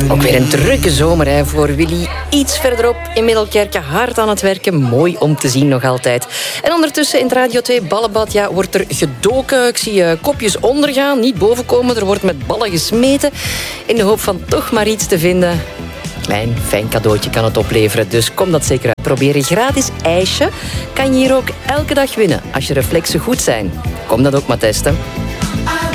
Ook weer een drukke zomer hè, voor Willy. Iets verderop in Middelkerke, hard aan het werken. Mooi om te zien nog altijd. En ondertussen in het Radio 2 ballenbad wordt er gedoken. Ik zie kopjes ondergaan, niet bovenkomen. Er wordt met ballen gesmeten. In de hoop van toch maar iets te vinden. Klein, fijn cadeautje kan het opleveren. Dus kom dat zeker uitproberen. Gratis ijsje kan je hier ook elke dag winnen. Als je reflexen goed zijn. Kom dat ook maar testen.